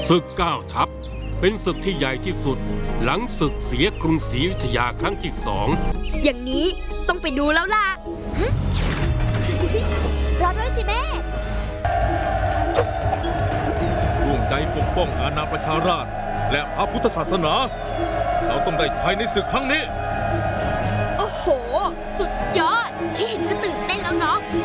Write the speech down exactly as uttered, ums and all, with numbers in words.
ศึกเก้าทัพเป็นศึกที่ใหญ่ที่สุดหลังศึกเสียกรุงศรีอยุธยาครั้งที่สองอย่างนี้ต้องไปดูแล้วล่ะรอด้วยสิแม่ร่วมใจปกป้องอาณาประชาราษฎร์และพระพุทธศาสนาเราต้องได้ชัยในศึกครั้งนี้โอ้โหสุดยอดแค่เห็นก็ตื่นเต้นแล้วเนาะ